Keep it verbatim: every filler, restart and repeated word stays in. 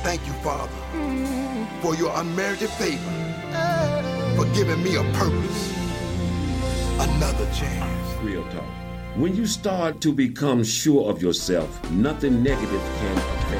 Thank you, Father, for your unmerited favor, for giving me a purpose, another chance. Real talk. When you start to become sure of yourself, nothing negative can affect